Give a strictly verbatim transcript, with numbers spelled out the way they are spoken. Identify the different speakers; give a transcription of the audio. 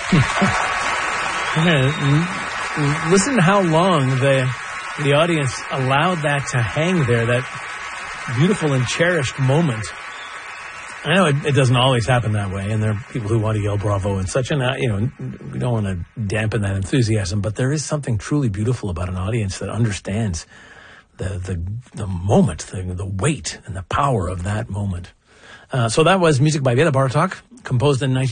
Speaker 1: Okay, listen to how long the the audience allowed that to hang there, that beautiful and cherished moment. I know it, it doesn't always happen that way, and there are people who want to yell bravo and such, and, uh, you know, we don't want to dampen that enthusiasm, but there is something truly beautiful about an audience that understands the the, the moment, the, the weight and the power of that moment. Uh, so that was music by Bela Bartok, composed in nineteen